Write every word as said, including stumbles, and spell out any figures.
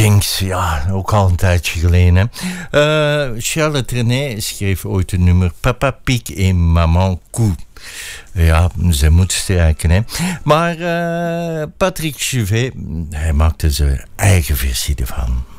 Kings, ja, ook al een tijdje geleden. Hè. Uh, Charles Trenet schreef ooit een nummer Papa Pig et Maman Cou. Ja, ze moet strijken, hè. Maar uh, Patrick Juvet, hij maakte zijn eigen versie ervan.